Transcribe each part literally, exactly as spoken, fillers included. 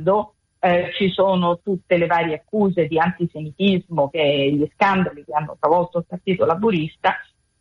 quando eh, ci sono tutte le varie accuse di antisemitismo, che gli scandali che hanno travolto il Partito Laburista,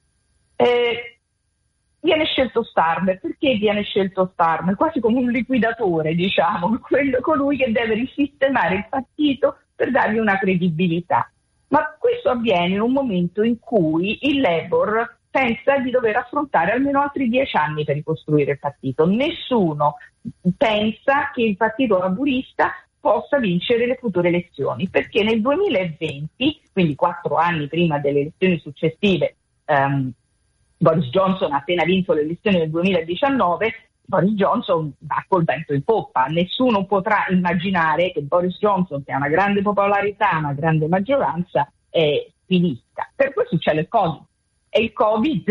eh, viene scelto Starmer. Perché viene scelto Starmer? Quasi come un liquidatore, diciamo, quello, colui che deve risistemare il partito per dargli una credibilità. Ma questo avviene in un momento in cui il Labour pensa di dover affrontare almeno altri dieci anni per ricostruire il partito. Nessuno pensa che il Partito Laburista possa vincere le future elezioni, perché nel duemilaventi, quindi quattro anni prima delle elezioni successive, um, Boris Johnson ha appena vinto le elezioni del duemiladiciannove, Boris Johnson va col vento in poppa. Nessuno potrà immaginare che Boris Johnson, che ha una grande popolarità, una grande maggioranza, eh, finisca. Per cui succede il Covid. E il Covid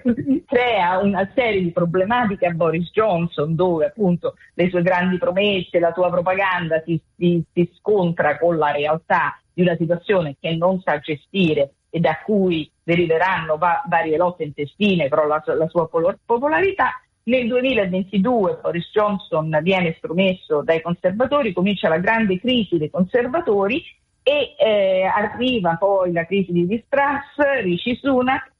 crea una serie di problematiche a Boris Johnson, dove appunto le sue grandi promesse, la sua propaganda si, si, si scontra con la realtà di una situazione che non sa gestire e da cui deriveranno va- varie lotte intestine, però la, la sua popolarità. Nel duemilaventidue Boris Johnson viene estromesso dai conservatori, comincia la grande crisi dei conservatori e eh, arriva poi la crisi di Liz Truss, Rishi Sunak,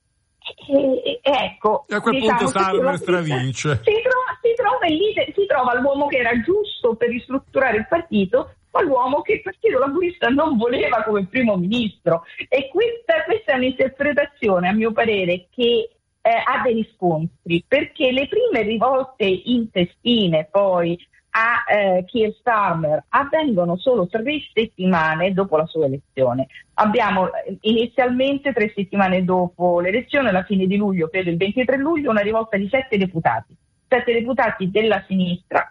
e, e, e ecco, e a quel diciamo, punto Starmer stravince. Si trova, si, trova il leader, si trova l'uomo che era giusto per ristrutturare il partito, ma l'uomo che il Partito Laburista non voleva come primo ministro. E questa, questa è un'interpretazione, a mio parere, che eh, ha dei riscontri, perché le prime rivolte intestine poi a eh, Keir Starmer avvengono solo tre settimane dopo la sua elezione. Abbiamo inizialmente tre settimane dopo l'elezione, alla fine di luglio, credo il ventitré luglio, una rivolta di sette deputati, sette deputati della sinistra,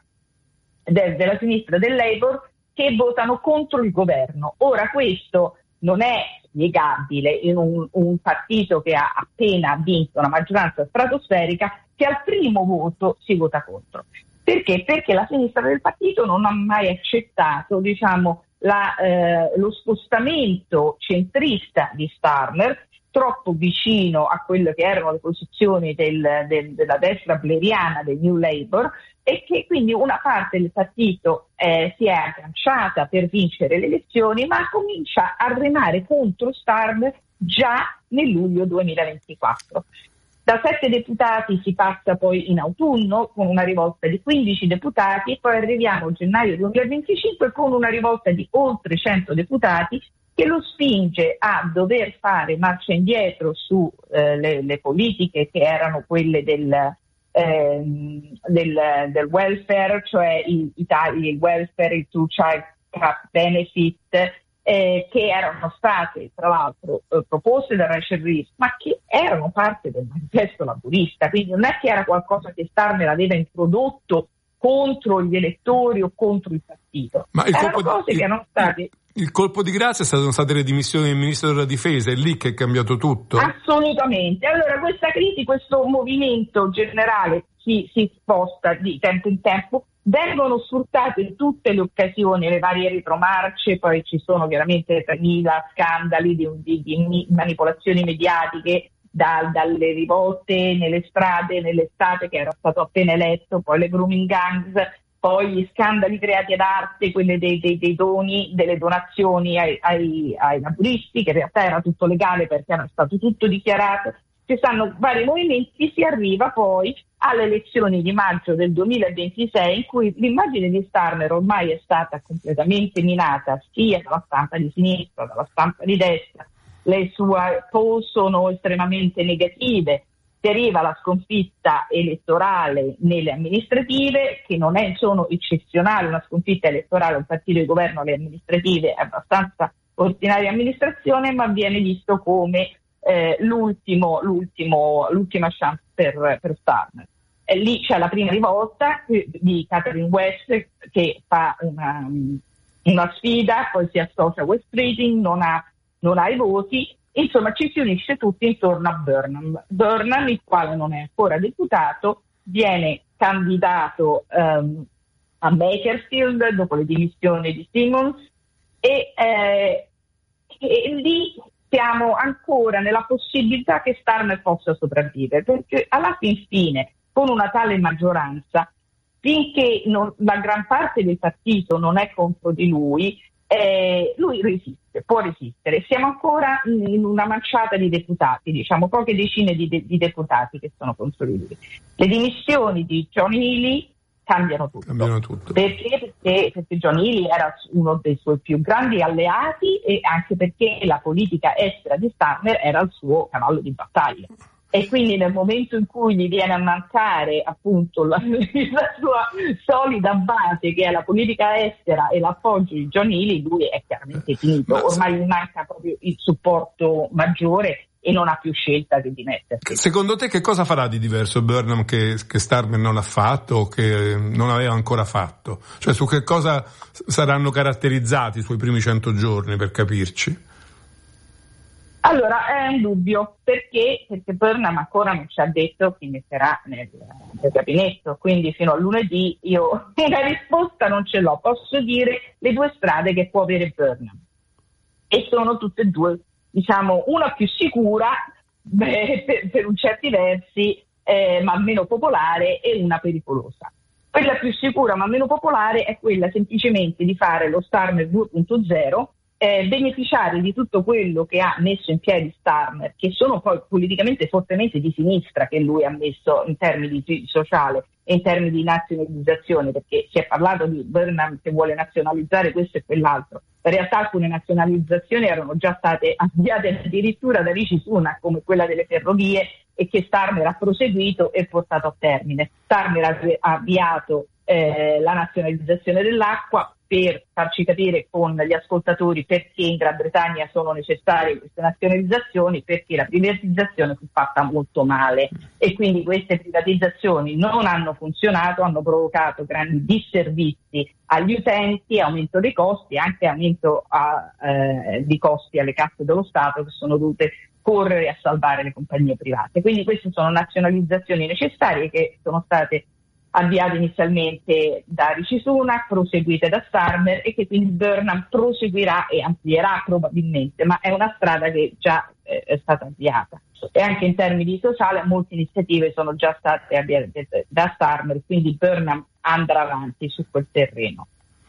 de, della sinistra del Labour, che votano contro il governo. Ora questo non è spiegabile in un, un partito che ha appena vinto una maggioranza stratosferica, che al primo voto si vota contro. Perché? Perché la sinistra del partito non ha mai accettato, diciamo, la, eh, lo spostamento centrista di Starmer, troppo vicino a quelle che erano le posizioni del, del, della destra blairiana, del New Labour, e che quindi una parte del partito eh, si è agganciata per vincere le elezioni, ma comincia a remare contro Starmer già nel luglio duemilaventiquattro. Da sette deputati si passa poi in autunno con una rivolta di quindici deputati e poi arriviamo a gennaio duemilaventicinque con una rivolta di oltre cento deputati che lo spinge a dover fare marcia indietro su eh, le, le politiche che erano quelle del, eh, del, del welfare, cioè il, il welfare, il two child cap benefit, Eh, che erano state tra l'altro eh, proposte da Rachel Reeves, ma che erano parte del manifesto laburista, quindi non è che era qualcosa che Starmer aveva introdotto contro gli elettori o contro il partito, ma il erano colpo cose di, che erano state... Il, il colpo di grazia sono state le dimissioni del ministro della difesa, è lì che è cambiato tutto? Assolutamente. Allora questa crisi, questo movimento generale si, si sposta di tempo in tempo. Vengono sfruttate tutte le occasioni, le varie retromarce, poi ci sono chiaramente tremila scandali di, di, di manipolazioni mediatiche, da, dalle rivolte nelle strade nell'estate che era stato appena eletto, poi le grooming gangs, poi gli scandali creati ad arte, quelle dei, dei, dei doni, delle donazioni ai, ai, ai laburisti, che in realtà era tutto legale perché era stato tutto dichiarato. Ci stanno vari movimenti, si arriva poi alle elezioni di maggio del duemilaventisei, in cui l'immagine di Starmer ormai è stata completamente minata sia dalla stampa di sinistra, dalla stampa di destra. Le sue post sono estremamente negative. Si arriva alla sconfitta elettorale nelle amministrative, che non è, sono eccezionali, una sconfitta elettorale, un partito di governo alle amministrative è abbastanza ordinaria amministrazione, ma viene visto come Eh, l'ultimo, l'ultimo, l'ultima chance per, per Starmer. E lì c'è la prima rivolta di Catherine West che fa una, una sfida, poi si associa a West Streeting, non ha, non ha i voti, insomma ci si unisce tutti intorno a Burnham. Burnham, il quale non è ancora deputato, viene candidato um, a Bakersfield dopo le dimissioni di Simmons e, eh, e lì siamo ancora nella possibilità che Starmer possa sopravvivere, perché alla fin fine, con una tale maggioranza, finché non, la gran parte del partito non è contro di lui, eh, lui resiste, può resistere. Siamo ancora in una manciata di deputati, diciamo poche decine di, de- di deputati che sono contro di lui. Le dimissioni di John Healey cambiano tutto. Cambiano tutto. Perché? Perché, perché John Healey era uno dei suoi più grandi alleati e anche perché la politica estera di Starmer era il suo cavallo di battaglia. E quindi nel momento in cui gli viene a mancare appunto la, la sua solida base, che è la politica estera e l'appoggio di John Healey, lui è chiaramente finito. Ormai gli manca proprio il supporto maggiore e non ha più scelta che dimettersi. Secondo te che cosa farà di diverso Burnham che, che Starmer non ha fatto o che non aveva ancora fatto? Cioè su che cosa saranno caratterizzati i suoi primi cento giorni, per capirci? Allora, è un dubbio, perché? Perché Burnham ancora non ci ha detto chi metterà nel, nel gabinetto, quindi fino a lunedì io una risposta non ce l'ho. Posso dire le due strade che può avere Burnham, e sono tutte e due, diciamo, una più sicura, beh, per, per un certi versi, eh, ma meno popolare, e una pericolosa. Quella più sicura ma meno popolare è quella semplicemente di fare lo Starmer due punto zero, Eh, beneficiare di tutto quello che ha messo in piedi Starmer, che sono poi politicamente fortemente di sinistra, che lui ha messo in termini di sociale e in termini di nazionalizzazione, perché si è parlato di Burnham che vuole nazionalizzare questo e quell'altro. In realtà alcune nazionalizzazioni erano già state avviate addirittura da Rishi Sunak, come quella delle ferrovie, e che Starmer ha proseguito e portato a termine. Starmer ha avviato eh, la nazionalizzazione dell'acqua, per farci capire con gli ascoltatori perché in Gran Bretagna sono necessarie queste nazionalizzazioni, perché la privatizzazione fu fatta molto male e quindi queste privatizzazioni non hanno funzionato, hanno provocato grandi disservizi agli utenti, aumento dei costi e anche aumento a, eh, di costi alle casse dello Stato, che sono dovute correre a salvare le compagnie private. Quindi queste sono nazionalizzazioni necessarie che sono state avviate inizialmente da Rishi Sunak, proseguite da Starmer, e che quindi Burnham proseguirà e amplierà probabilmente, ma è una strada che già eh, è stata avviata. E anche in termini sociali molte iniziative sono già state avviate da Starmer, quindi Burnham andrà avanti su quel terreno.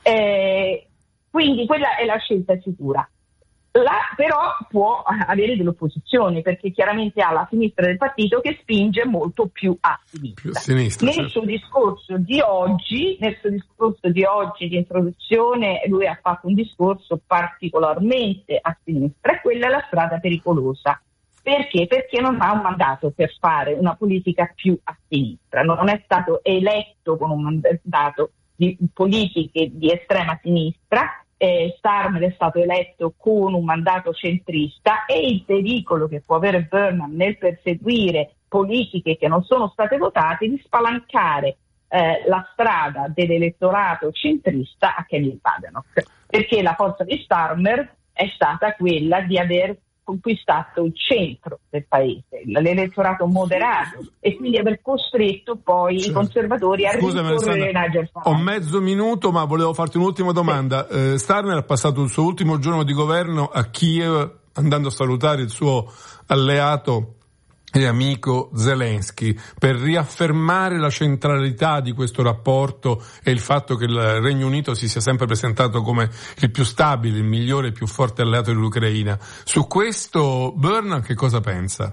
Eh, quindi quella è la scelta sicura. La, però può avere delle opposizioni, perché chiaramente ha la sinistra del partito che spinge molto più a sinistra. Più a sinistra, nel certo. suo discorso di oggi, nel suo discorso di oggi di introduzione, lui ha fatto un discorso particolarmente a sinistra, e quella è la strada pericolosa. Perché? Perché non ha un mandato per fare una politica più a sinistra, non è stato eletto con un mandato di politiche di estrema sinistra. Eh, Starmer è stato eletto con un mandato centrista, e il pericolo che può avere Burnham nel perseguire politiche che non sono state votate di spalancare eh, la strada dell'elettorato centrista a Kevin Badenoch, perché la forza di Starmer è stata quella di aver conquistato il centro del paese, l'elettorato moderato, e quindi aver costretto poi certo. i conservatori a rincorrere Nigel Farage. Ho mezzo minuto, ma volevo farti un'ultima domanda. Sì. Eh, Starmer ha passato il suo ultimo giorno di governo a Kiev, andando a salutare il suo alleato e amico Zelensky, per riaffermare la centralità di questo rapporto e il fatto che il Regno Unito si sia sempre presentato come il più stabile, il migliore e più forte alleato dell'Ucraina. Su questo Burnham che cosa pensa?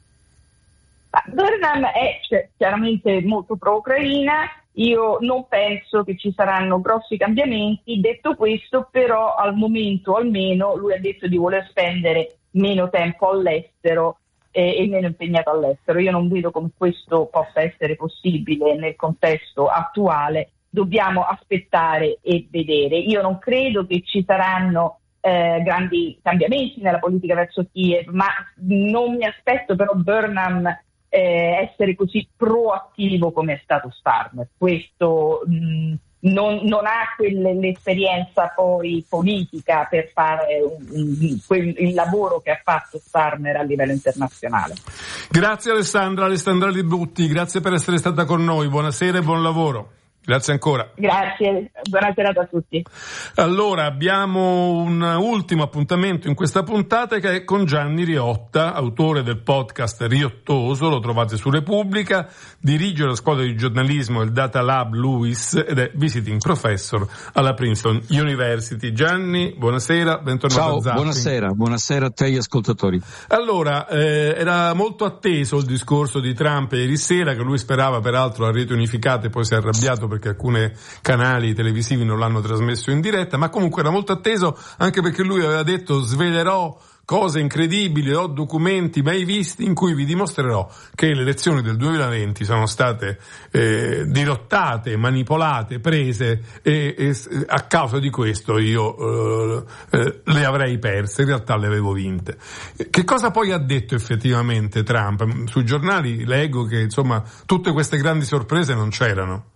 Burnham è cioè, chiaramente molto pro-Ucraina. Io non penso che ci saranno grossi cambiamenti. Detto questo, però, al momento almeno lui ha detto di voler spendere meno tempo all'estero e meno impegnato all'estero. Io non vedo come questo possa essere possibile nel contesto attuale. Dobbiamo aspettare e vedere. Io non credo che ci saranno eh, grandi cambiamenti nella politica verso Kiev, ma non mi aspetto però Burnham eh, essere così proattivo come è stato Starmer. Questo mh, Non, non ha quell'esperienza poi politica per fare un, un, quel, il lavoro che ha fatto Starmer a livello internazionale. Grazie Alessandra, Alessandra Libutti, grazie per essere stata con noi, buonasera e buon lavoro. Grazie ancora. Grazie, buona serata a tutti. Allora, abbiamo un ultimo appuntamento in questa puntata che è con Gianni Riotta, autore del podcast Riottoso, lo trovate su Repubblica, dirige la scuola di giornalismo il Data Lab Lewis ed è visiting professor alla Princeton University. Gianni, buonasera, bentornato Ciao, a Zapping. buonasera, buonasera a te e agli ascoltatori. Allora, eh, era molto atteso il discorso di Trump ieri sera, che lui sperava peraltro a reti unificate, poi si è arrabbiato perché alcuni canali televisivi non l'hanno trasmesso in diretta, ma comunque era molto atteso anche perché lui aveva detto: svelerò cose incredibili, ho documenti mai visti in cui vi dimostrerò che le elezioni del duemilaventi sono state eh, dirottate, manipolate, prese e, e a causa di questo io eh, le avrei perse, in realtà le avevo vinte. Che cosa poi ha detto effettivamente Trump? Sui giornali leggo che insomma tutte queste grandi sorprese non c'erano.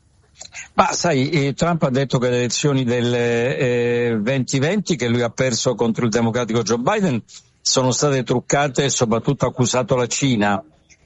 Ma sai, eh, Trump ha detto che le elezioni del eh, duemilaventi che lui ha perso contro il democratico Joe Biden sono state truccate e soprattutto ha accusato la Cina,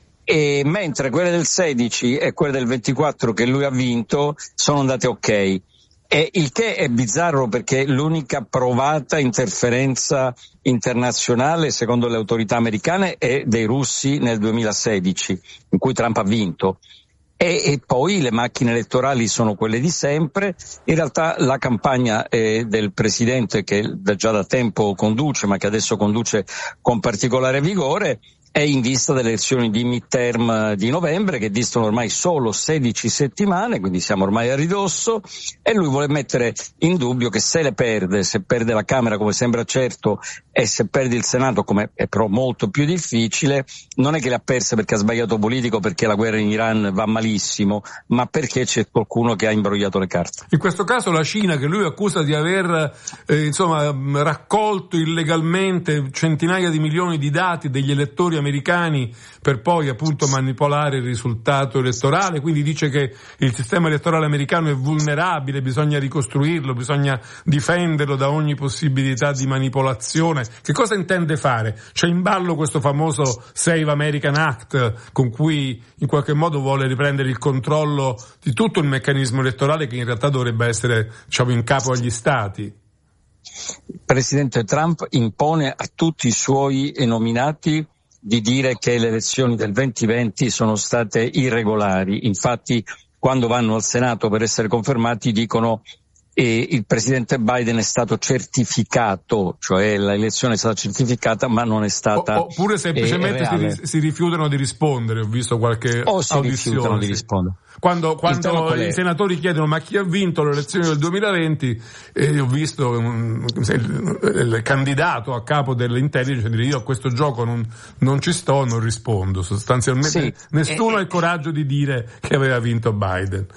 e mentre quelle del sedici e quelle del ventiquattro che lui ha vinto sono andate ok. E il che è bizzarro perché l'unica provata interferenza internazionale secondo le autorità americane è dei russi nel duemilasedici, in cui Trump ha vinto. E, e poi le macchine elettorali sono quelle di sempre. In realtà la campagna eh, del presidente, che già da tempo conduce ma che adesso conduce con particolare vigore, è in vista delle elezioni di midterm di novembre, che distano ormai solo sedici settimane, quindi siamo ormai a ridosso, e lui vuole mettere in dubbio che se le perde, se perde la Camera come sembra certo e se perde il Senato, come è però molto più difficile, non è che le ha perse perché ha sbagliato politico, perché la guerra in Iran va malissimo, ma perché c'è qualcuno che ha imbrogliato le carte. In questo caso la Cina, che lui accusa di aver eh, insomma raccolto illegalmente centinaia di milioni di dati degli elettori americani per poi appunto manipolare il risultato elettorale, quindi dice che il sistema elettorale americano è vulnerabile, bisogna ricostruirlo, bisogna difenderlo da ogni possibilità di manipolazione. Che cosa intende fare? C'è in ballo questo famoso Save American Act con cui in qualche modo vuole riprendere il controllo di tutto il meccanismo elettorale che in realtà dovrebbe essere, diciamo, in capo agli stati. Il presidente Trump impone a tutti i suoi nominati di dire che le elezioni del duemilaventi sono state irregolari. Infatti, quando vanno al Senato per essere confermati dicono e il presidente Biden è stato certificato, cioè l'elezione è stata certificata ma non è stata oppure semplicemente eh, si, si rifiutano di rispondere. Ho visto qualche o si audizione rifiutano di rispondere. Quando, quando i senatori chiedono ma chi ha vinto le elezioni del duemilaventi, eh, ho visto um, il, il candidato a capo dell'intelligence dire: io a questo gioco non, non ci sto, non rispondo. Sostanzialmente sì. Nessuno ha eh, il coraggio di dire che aveva vinto Biden.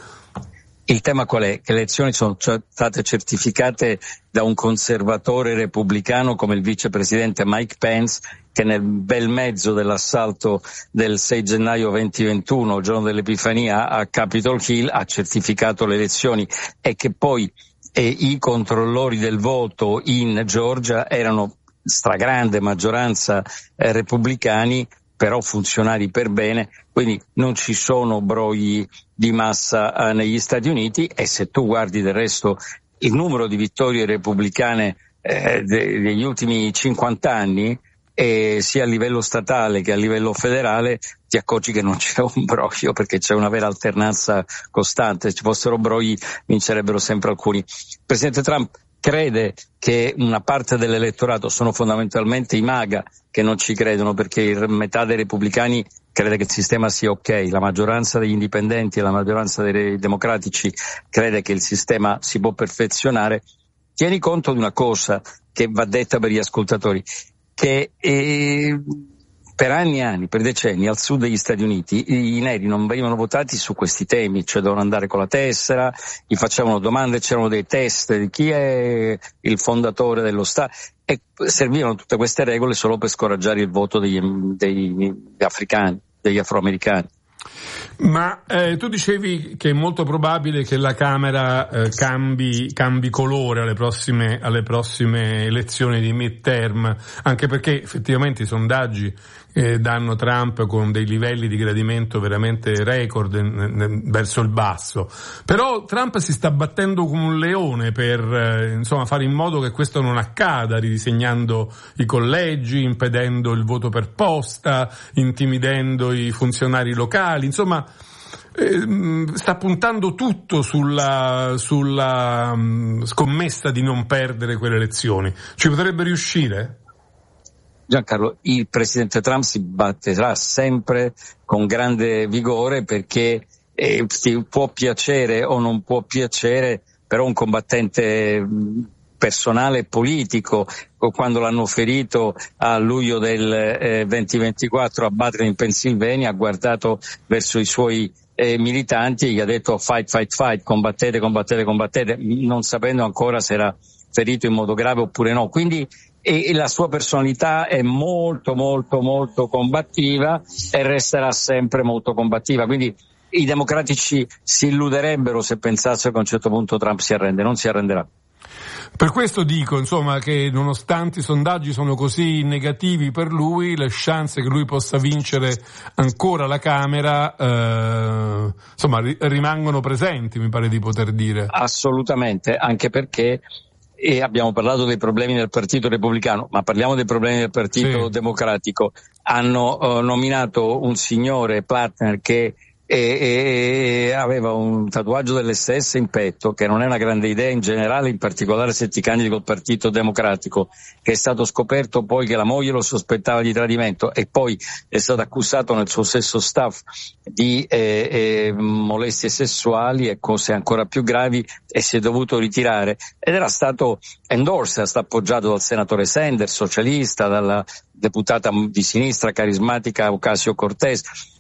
Il tema qual è? Che le elezioni sono state certificate da un conservatore repubblicano come il vicepresidente Mike Pence, che nel bel mezzo dell'assalto del sei gennaio duemilaventuno, il giorno dell'Epifania, a Capitol Hill ha certificato le elezioni, e che poi eh, i controllori del voto in Georgia erano stragrande maggioranza eh, repubblicani, però funzionari per bene, quindi non ci sono brogli di massa eh, negli Stati Uniti. E se tu guardi del resto il numero di vittorie repubblicane eh, de- degli ultimi cinquanta anni, eh, sia a livello statale che a livello federale, ti accorgi che non c'è un broglio, perché c'è una vera alternanza costante. Se ci fossero brogli vincerebbero sempre alcuni. Il presidente Trump crede che una parte dell'elettorato sono fondamentalmente i MAGA, che non ci credono, perché metà dei repubblicani crede che il sistema sia ok, la maggioranza degli indipendenti e la maggioranza dei democratici crede che il sistema si può perfezionare. Tieni conto di una cosa che va detta per gli ascoltatori, che eh, per anni e anni, per decenni, al sud degli Stati Uniti i neri non venivano votati su questi temi, cioè dovevano andare con la tessera, gli facevano domande, c'erano dei test di chi è il fondatore dello Stato, e servivano tutte queste regole solo per scoraggiare il voto degli, degli africani, degli afroamericani. Ma eh, tu dicevi che è molto probabile che la Camera eh, cambi, cambi colore alle prossime, alle prossime elezioni di midterm, anche perché effettivamente i sondaggi eh, danno Trump con dei livelli di gradimento veramente record n- n- verso il basso. Però Trump si sta battendo come un leone per eh, insomma fare in modo che questo non accada, ridisegnando i collegi, impedendo il voto per posta, intimidendo i funzionari locali, insomma eh, sta puntando tutto sulla, sulla um, scommessa di non perdere quelle elezioni. Ci potrebbe riuscire? Giancarlo, il presidente Trump si batterà sempre con grande vigore perché eh, ti può piacere o non può piacere, però un combattente personale e politico. Quando l'hanno ferito a luglio del eh, duemilaventiquattro a Butler in Pennsylvania, ha guardato verso i suoi eh, militanti e gli ha detto fight, fight, fight, combattete, combattete, combattete, non sapendo ancora se era ferito in modo grave oppure no. Quindi e la sua personalità è molto molto molto combattiva e resterà sempre molto combattiva, quindi i democratici si illuderebbero se pensassero che a un certo punto Trump si arrende, non si arrenderà. Per questo dico, insomma, che nonostante i sondaggi sono così negativi per lui, le chance che lui possa vincere ancora la Camera eh, insomma ri- rimangono presenti, mi pare di poter dire. Assolutamente, anche perché e abbiamo parlato dei problemi del Partito Repubblicano, ma parliamo dei problemi del Partito sì. Democratico. Hanno uh, nominato un signore Platner che e, e, aveva un tatuaggio dell'esse esse in petto, che non è una grande idea in generale, in particolare se ti candidi col Partito Democratico, che è stato scoperto poi che la moglie lo sospettava di tradimento e poi è stato accusato nel suo stesso staff di eh, eh, molestie sessuali e cose ancora più gravi e si è dovuto ritirare ed era stato endorsed, era stato appoggiato dal senatore Sanders, socialista, dalla deputata di sinistra carismatica Ocasio-Cortez.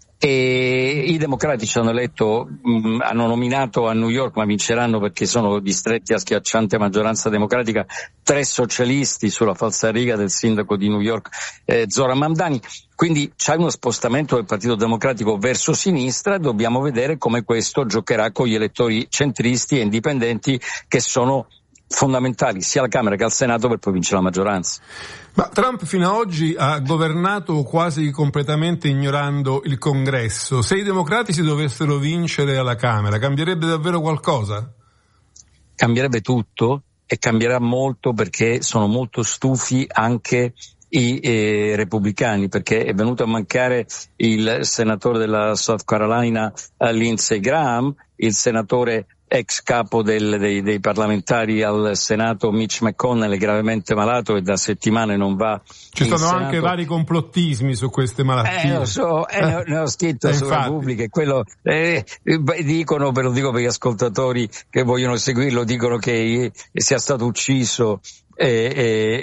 E i democratici hanno eletto, mh, hanno nominato a New York, ma vinceranno perché sono distretti a schiacciante maggioranza democratica, tre socialisti sulla falsariga del sindaco di New York, eh, Zoran Mamdani. Quindi c'è uno spostamento del Partito Democratico verso sinistra e dobbiamo vedere come questo giocherà con gli elettori centristi e indipendenti che sono fondamentali sia alla Camera che al Senato per poi vincere la maggioranza. Ma Trump fino ad oggi ha governato quasi completamente ignorando il Congresso. Se i democratici dovessero vincere alla Camera, cambierebbe davvero qualcosa? Cambierebbe tutto e cambierà molto perché sono molto stufi anche i eh, repubblicani, perché è venuto a mancare il senatore della South Carolina uh, Lindsey Graham, il senatore ex capo del, dei, dei parlamentari al Senato Mitch McConnell è gravemente malato e da settimane non va. Ci sono Senato. Anche vari complottismi su queste malattie. Eh, lo so, eh, eh, ne ho scritto eh, su Repubblica, quello eh, dicono, ve lo dico per gli ascoltatori che vogliono seguirlo, dicono che sia stato ucciso E,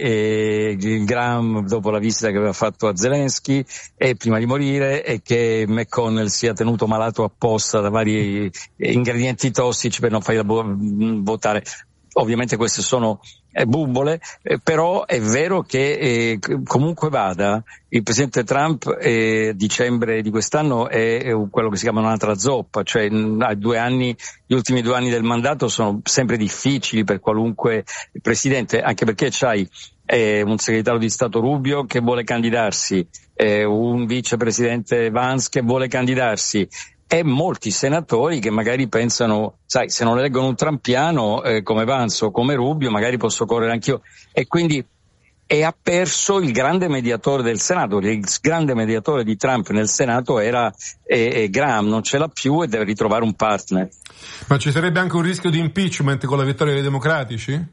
e, e Graham dopo la visita che aveva fatto a Zelensky e prima di morire, e che McConnell sia tenuto malato apposta da vari ingredienti tossici per non fargli votare. Ovviamente queste sono eh, bubbole, eh, però è vero che eh, comunque vada il presidente Trump eh, dicembre di quest'anno è, è quello che si chiama un'altra zoppa, cioè a due anni, gli ultimi due anni del mandato sono sempre difficili per qualunque presidente, anche perché c'hai eh, un segretario di Stato Rubio che vuole candidarsi, eh, un vicepresidente Vance che vuole candidarsi, e molti senatori che magari pensano, sai, se non eleggono un trampiano eh, come Vance o come Rubio magari posso correre anch'io, e quindi e ha perso il grande mediatore del Senato. Il grande mediatore di Trump nel Senato era eh, eh, Graham, non ce l'ha più e deve ritrovare un partner. Ma ci sarebbe anche un rischio di impeachment con la vittoria dei democratici?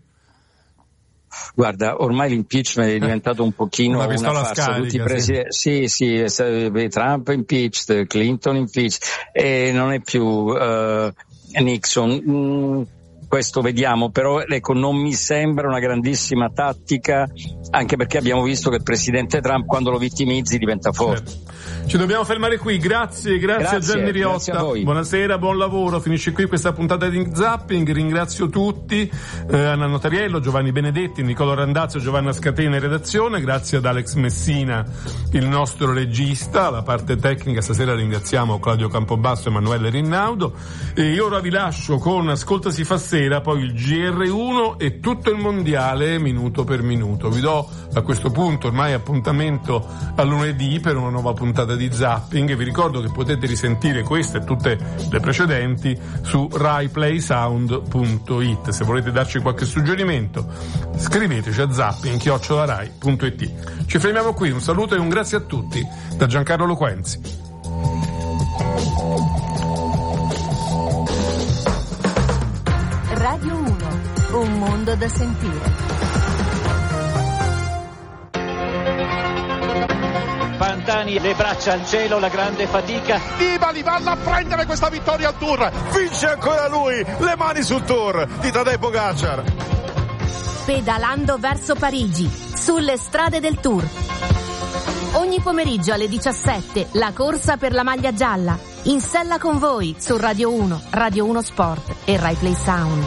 Guarda, ormai l'impeachment è diventato un pochino una, una farsa. Scarica, Tutti i presiden- sì, sì, sì, Trump impeached, Clinton impeached, e non è più uh, Nixon. Mm, questo vediamo, però ecco, non mi sembra una grandissima tattica, anche perché abbiamo visto che il presidente Trump, quando lo vittimizzi, diventa forte. Certo. Ci dobbiamo fermare qui, grazie, grazie, grazie a Gianni Riotta, a buonasera, buon lavoro, finisce qui questa puntata di Zapping, ringrazio tutti, eh, Anna Notariello, Giovanni Benedetti, Nicola Randazzo, Giovanna Scatena in redazione, grazie ad Alex Messina, il nostro regista, la parte tecnica stasera ringraziamo Claudio Campobasso e Emanuele Rinnaudo, e io ora vi lascio con Ascolta si fa sera, poi il G R uno e tutto il mondiale minuto per minuto. Vi do a questo punto ormai appuntamento a lunedì per una nuova puntata di Zapping e vi ricordo che potete risentire queste e tutte le precedenti su rai play sound punto it. Se volete darci qualche suggerimento scriveteci a zapping chiocciola rai punto it. Ci fermiamo qui, un saluto e un grazie a tutti da Giancarlo Loquenzi. Radio uno, un mondo da sentire. Pantani, le braccia al cielo, la grande fatica. Nibali va a prendere questa vittoria al Tour. Vince ancora lui, le mani sul Tour di Tadej Pogačar. Pedalando verso Parigi, sulle strade del Tour. Ogni pomeriggio alle diciassette, la corsa per la maglia gialla. In sella con voi su Radio uno, Radio uno Sport e Rai Play Sound.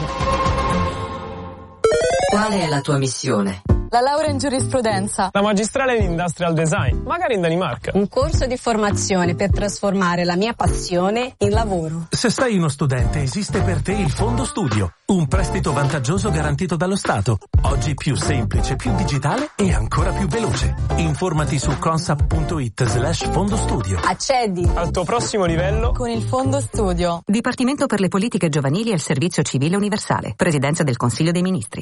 Qual è la tua missione? La laurea in giurisprudenza. La magistrale in industrial design, magari in Danimarca. Un corso di formazione per trasformare la mia passione in lavoro. Se sei uno studente, esiste per te il Fondo Studio, un prestito vantaggioso garantito dallo Stato. Oggi più semplice, più digitale e ancora più veloce. Informati su consap.it slash Fondo Studio. Accedi al tuo prossimo livello con il Fondo Studio. Dipartimento per le politiche giovanili e il servizio civile universale. Presidenza del Consiglio dei Ministri.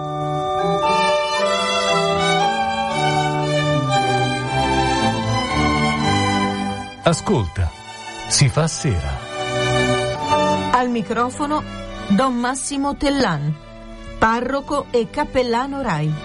Ascolta, si fa sera. Al microfono Don Massimo Tellan, parroco e cappellano Rai.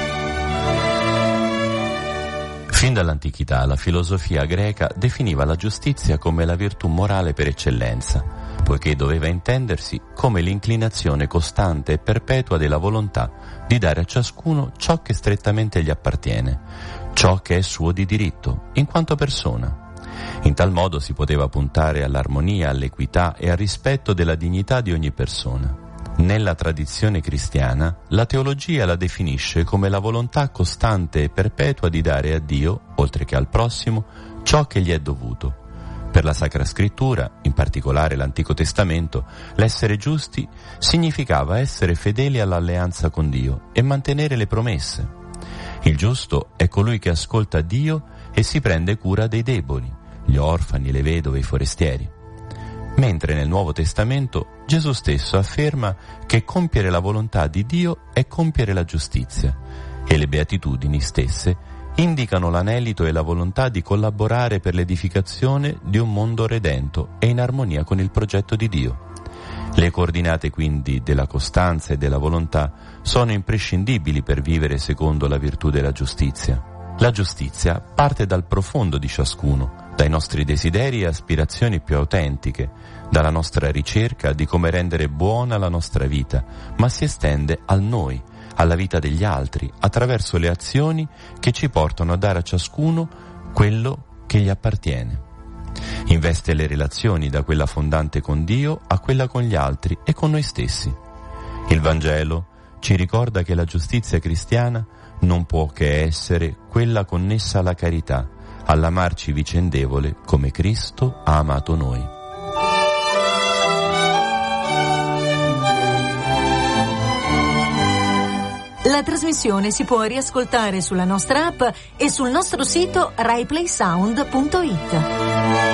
Fin dall'antichità la filosofia greca definiva la giustizia come la virtù morale per eccellenza, poiché doveva intendersi come l'inclinazione costante e perpetua della volontà di dare a ciascuno ciò che strettamente gli appartiene, ciò che è suo di diritto, in quanto persona. In tal modo si poteva puntare all'armonia, all'equità e al rispetto della dignità di ogni persona. Nella tradizione cristiana, la teologia la definisce come la volontà costante e perpetua di dare a Dio, oltre che al prossimo, ciò che gli è dovuto. Per la Sacra Scrittura, in particolare l'Antico Testamento, l'essere giusti significava essere fedeli all'alleanza con Dio e mantenere le promesse. Il giusto è colui che ascolta Dio e si prende cura dei deboli, gli orfani, le vedove, i forestieri. Mentre nel Nuovo Testamento Gesù stesso afferma che compiere la volontà di Dio è compiere la giustizia, e le beatitudini stesse indicano l'anelito e la volontà di collaborare per l'edificazione di un mondo redento e in armonia con il progetto di Dio. Le coordinate quindi della costanza e della volontà sono imprescindibili per vivere secondo la virtù della giustizia. La giustizia parte dal profondo di ciascuno, dai nostri desideri e aspirazioni più autentiche, dalla nostra ricerca di come rendere buona la nostra vita, ma si estende al noi, alla vita degli altri, attraverso le azioni che ci portano a dare a ciascuno quello che gli appartiene. Investe le relazioni da quella fondante con Dio a quella con gli altri e con noi stessi. Il Vangelo ci ricorda che la giustizia cristiana non può che essere quella connessa alla carità, all'amarci vicendevole come Cristo ha amato noi. La trasmissione si può riascoltare sulla nostra app e sul nostro sito rai play sound punto it.